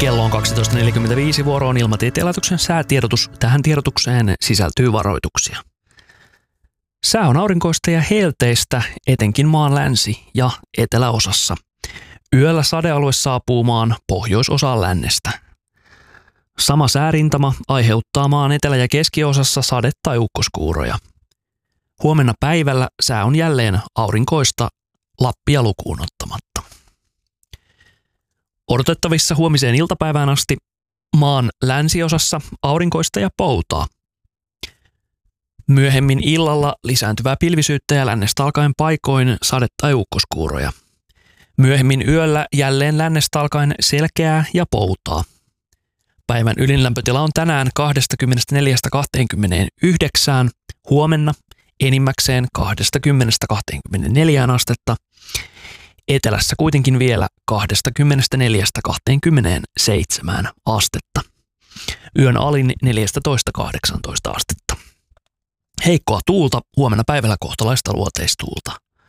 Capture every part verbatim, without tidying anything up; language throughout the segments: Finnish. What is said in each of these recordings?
Kello on kaksitoista neljäkymmentäviisi, vuoro on Ilmatieteen laitoksen säätiedotus. Tähän tiedotukseen sisältyy varoituksia. Sää on aurinkoista ja helteistä, etenkin maan länsi- ja eteläosassa. Yöllä sadealue saapuu maan pohjoisosaan lännestä. Sama säärintama aiheuttaa maan etelä- ja keskiosassa sade- tai ukkoskuuroja. Huomenna päivällä sää on jälleen aurinkoista Lappia lukuun ottamatta. Odotettavissa huomiseen iltapäivään asti maan länsiosassa aurinkoista ja poutaa. Myöhemmin illalla lisääntyvää pilvisyyttä ja lännestä alkaen paikoin sade- tai ukkoskuuroja. Myöhemmin yöllä jälleen lännestä alkaen selkeää ja poutaa. Päivän ylinlämpötila on tänään kaksikymmentäneljä kaksikymmentäyhdeksän, huomenna enimmäkseen kaksikymmentä kaksikymmentäneljä astetta, etelässä kuitenkin vielä kaksikymmentäneljä kaksikymmentäseitsemän astetta. Yön alin neljätoista kahdeksantoista astetta. Heikkoa tuulta, huomenna päivällä kohtalaista luoteistuulta.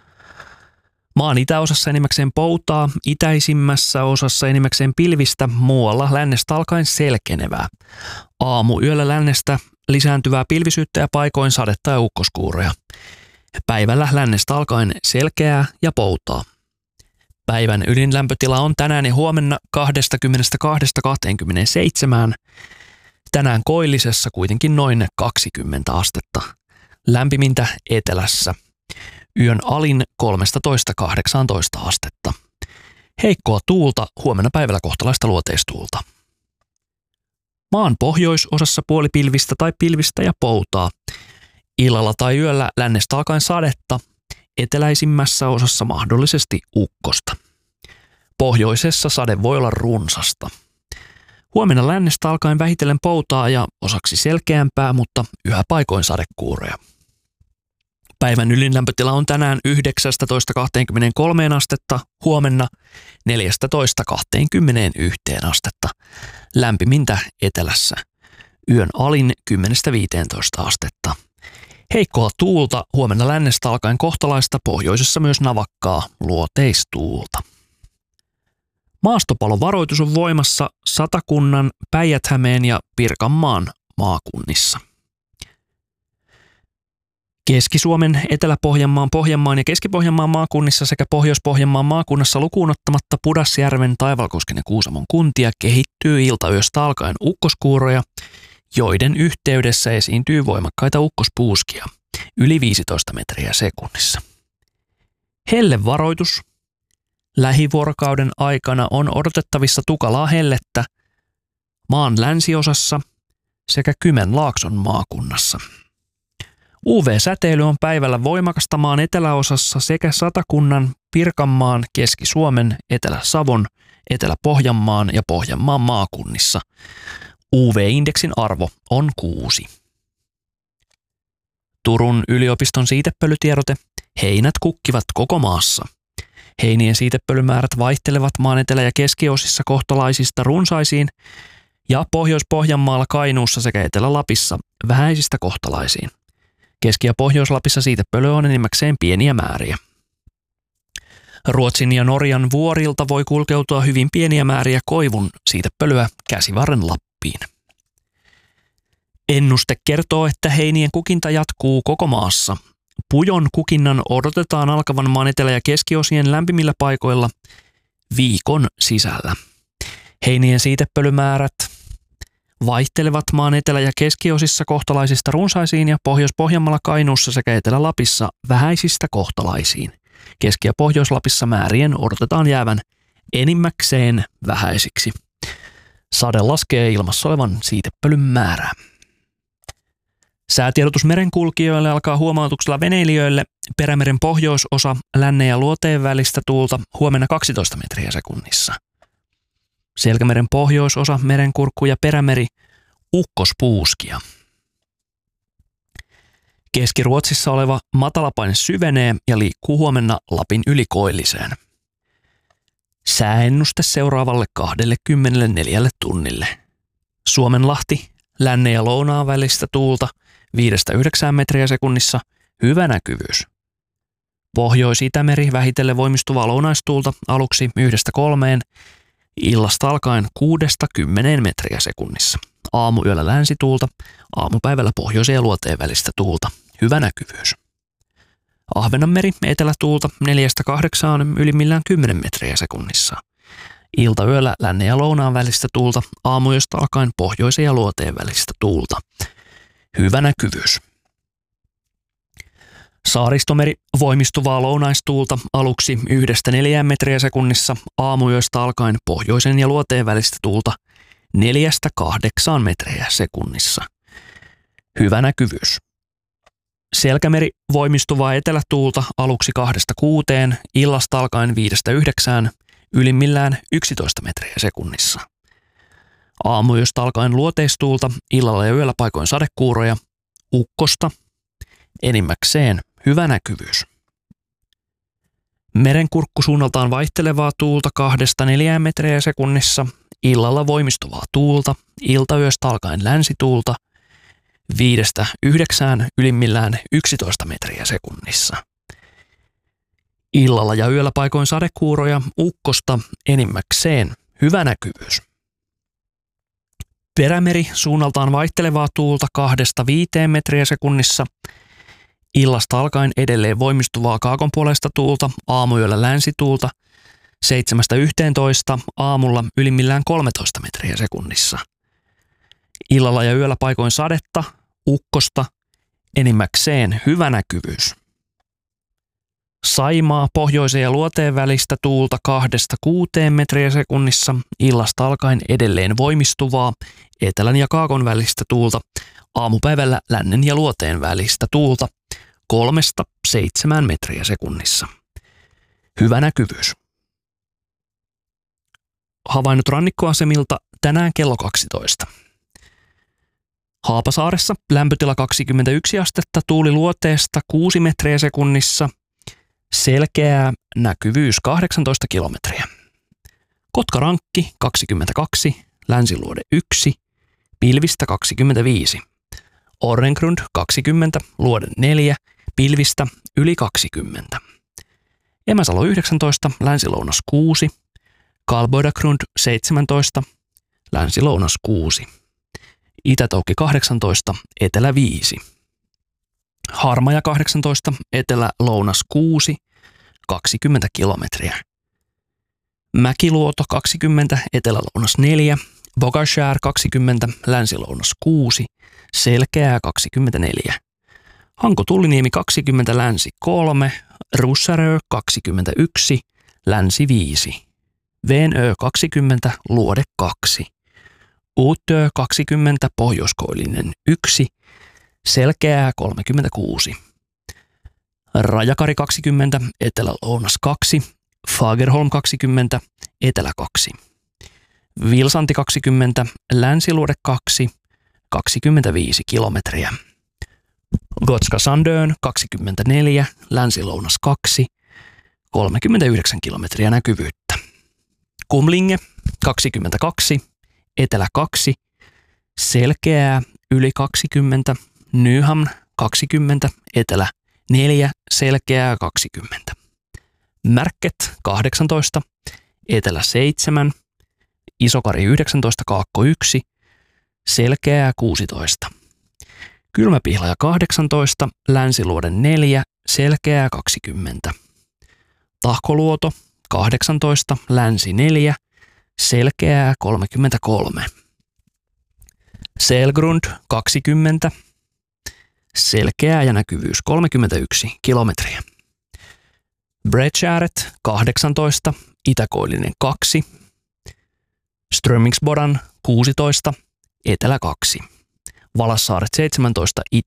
Maan itäosassa enimmäkseen poutaa, itäisimmässä osassa enimmäkseen pilvistä, muualla lännestä alkaen selkenevää. Aamu yöllä lännestä lisääntyvää pilvisyyttä ja paikoin sadetta ja ukkoskuuroja. Päivällä lännestä alkaen selkeää ja poutaa. Päivän ylinlämpötila on tänään ja huomenna kaksikymmentäkaksi kaksikymmentäseitsemän. Tänään koillisessa kuitenkin noin kaksikymmentä astetta. Lämpimintä etelässä. Yön alin kolmetoista kahdeksantoista astetta. Heikkoa tuulta, huomenna päivällä kohtalaista luoteistuulta. Maan pohjoisosassa puolipilvistä tai pilvistä ja poutaa. Illalla tai yöllä lännestä alkaen sadetta, eteläisimmässä osassa mahdollisesti ukkosta. Pohjoisessa sade voi olla runsasta. Huomenna lännestä alkaen vähitellen poutaa ja osaksi selkeämpää, mutta yhä paikoin sadekuuroja. Päivän ylinlämpötila on tänään yhdeksäntoista kaksikymmentäkolme astetta, huomenna neljätoista kaksikymmentäyksi astetta. Lämpimintä etelässä. Yön alin kymmenen viisitoista astetta. Heikkoa tuulta, huomenna lännestä alkaen kohtalaista, pohjoisessa myös navakkaa luoteistuulta. Maastopalovaroitus on voimassa Satakunnan, Päijät-Hämeen ja Pirkanmaan maakunnissa. Keski-Suomen, Etelä-Pohjanmaan, Pohjanmaan ja Keski-Pohjanmaan maakunnissa sekä Pohjois-Pohjanmaan maakunnassa lukuun ottamatta Pudasjärven, Taivalkosken ja Kuusamon kuntia kehittyy iltayöstä alkaen ukkoskuuroja, joiden yhteydessä esiintyy voimakkaita ukkospuuskia, yli viisitoista metriä sekunnissa. Hellevaroitus. Lähivuorokauden aikana on odotettavissa tukalaa hellettä maan länsiosassa sekä Kymenlaakson maakunnassa. U V-säteily on päivällä voimakasta maan eteläosassa sekä Satakunnan, Pirkanmaan, Keski-Suomen, Etelä-Savon, Etelä-Pohjanmaan ja Pohjanmaan maakunnissa. U V-indeksin arvo on kuusi. Turun yliopiston siitepölytiedote. Heinät kukkivat koko maassa. Heinien siitepölymäärät vaihtelevat maan etelä- ja keskiosissa kohtalaisista runsaisiin ja Pohjois-Pohjanmaalla, Kainuussa sekä Etelä-Lapissa vähäisistä kohtalaisiin. Keski- ja Pohjois-Lapissa siitepölyä on enimmäkseen pieniä määriä. Ruotsin ja Norjan vuorilta voi kulkeutua hyvin pieniä määriä koivun siitepölyä Käsivarren Lappiin. Ennuste kertoo, että heinien kukinta jatkuu koko maassa. Pujon kukinnan odotetaan alkavan maan etelä- ja keskiosien lämpimillä paikoilla viikon sisällä. Heinien siitepölymäärät vaihtelevat maan etelä- ja keskiosissa kohtalaisista runsaisiin ja Pohjois-Pohjanmaalla, Kainuussa sekä Etelä-Lapissa vähäisistä kohtalaisiin. Keski- ja Pohjois-Lapissa määrien odotetaan jäävän enimmäkseen vähäisiksi. Sade laskee ilmassa olevan siitepölyn määrää. Säätiedotus merenkulkijoille alkaa huomautuksella veneilijöille. Perämeren pohjoisosa lännen ja luoteen välistä tuulta huomenna kaksitoista metriä sekunnissa. Selkämeren pohjoisosa, merenkurkku ja perämeri ukkospuuskia. Keski-Ruotsissa oleva matalapaine syvenee ja liikkuu huomenna Lapin yli koilliseen. Sääennuste seuraavalle kaksikymmentäneljä tunnille. Suomenlahti, lännen ja lounaan välistä tuulta viidestä yhdeksään metriä sekunnissa, hyvä näkyvyys. Pohjois-Itämeri vähitellen voimistuvaa lounaistuulta aluksi yhdestä kolmeen illasta alkaen kuudesta kymmeneen metriä sekunnissa. Aamuyöllä länsituulta, aamupäivällä pohjoisen ja luoteen välistä tuulta. Hyvä näkyvyys. Ahvenanmeri etelätuulta neljästä kahdeksaan ylimmillään kymmenen metriä sekunnissa. Iltayöllä lännen ja lounaan välistä tuulta, aamuyöstä alkaen pohjoisen ja luoteen välistä tuulta. Hyvä näkyvyys. Saaristomeri voimistuvaa lounaistuulta aluksi yhdestä neljään metriä sekunnissa, aamuyöstä alkaen pohjoisen ja luoteen välistä tuulta neljästä kahdeksaan metriä sekunnissa. Hyvä näkyvyys. Selkämeri voimistuvaa etelätuulta aluksi kahdesta kuuteen, illasta alkaen viidestä yhdeksään, ylimmillään yksitoista metriä sekunnissa. Aamuyöstä alkaen luoteistuulta, illalla ja yöllä paikoin sadekuuroja, ukkosta, enimmäkseen hyvä näkyvyys. Merenkurkku suunnaltaan vaihtelevaa tuulta kahdesta neljään metriä sekunnissa, illalla voimistuvaa tuulta, iltayöstä alkaen länsituulta, viidestä yhdeksään ylimmillään yksitoista metriä sekunnissa. Illalla ja yöllä paikoin sadekuuroja, ukkosta, enimmäkseen hyvä näkyvyys. Perämeri suunnaltaan vaihtelevaa tuulta kahdesta viiteen metriä sekunnissa, illasta alkaen edelleen voimistuvaa kaakonpuoleista tuulta, aamuyöllä länsituulta, seitsemästä yhteentoista, aamulla ylimmillään kolmetoista metriä sekunnissa. Illalla ja yöllä paikoin sadetta, ukkosta, enimmäkseen hyvä näkyvyys. Saimaa pohjoisen ja luoteen välistä tuulta kahdesta kuuteen metriä sekunnissa, illasta alkaen edelleen voimistuvaa, etelän ja kaakon välistä tuulta, aamupäivällä lännen ja luoteen välistä tuulta, kolmesta seitsemään metriä sekunnissa. Hyvä näkyvyys. Havainnot rannikkoasemilta tänään kello kaksitoista. Haapasaaressa lämpötila kaksikymmentäyksi astetta, tuuli luoteesta kuusi metriä sekunnissa, selkeää, näkyvyys kahdeksantoista kilometriä. Kotkarankki kaksikymmentäkaksi, länsiluode yksi, pilvistä kaksikymmentäviisi. Orrengrund kaksikymmentä, luode neljä, pilvistä yli kaksikymmentä. Emäsalo yhdeksäntoista, länsilounas kuusi, Kalboidagrund seitsemäntoista, länsilounas kuusi. Itätoukki kahdeksantoista, etelä viisi. Harmaja kahdeksantoista, etelä lounas kuusi, kaksikymmentä kilometriä. Mäkiluoto kaksikymmentä, etelä lounas neljä, Bogashär kaksikymmentä, länsi lounas kuusi, selkeää kaksikymmentäneljä. Hanko Tulliniemi kaksikymmentä, länsi kolme, Russarö kaksikymmentäyksi, länsi viisi. Venö kaksikymmentä, luode kaksi. Uutö kaksikymmentä, pohjoiskoillinen yksi, selkeää kolmekymmentäkuusi. Rajakari kaksikymmentä, etelä-lounas kaksi, Fagerholm kaksikymmentä, etelä kaksi. Vilsanti kaksikymmentä, länsiluode kaksi, kaksikymmentäviisi kilometriä. Gotska Sandön kaksikymmentäneljä, länsilounas kaksi, kolmekymmentäyhdeksän kilometriä näkyvyyttä. Kumlinge kaksikymmentäkaksi, etelä kaksi, selkeää yli kaksikymmentä, Nyhamn kaksikymmentä, etelä neljä, selkeää kaksikymmentä. Märket kahdeksantoista, etelä seitsemän, Isokari yhdeksäntoista, kaakko yksi, selkeää kuusitoista. Kylmäpihlaja kahdeksantoista, länsiluode neljä, selkeää kaksikymmentä. Tahkoluoto kahdeksantoista, länsi neljä, selkeää kolmekymmentäkolme. Selgrund kaksikymmentä, selkeää ja näkyvyys kolmekymmentäyksi kilometriä. Bredskäret kahdeksantoista, itäkoillinen kaksi, Strömingsbodan kuusitoista, etelä kaksi. Valassaaret seitsemäntoista,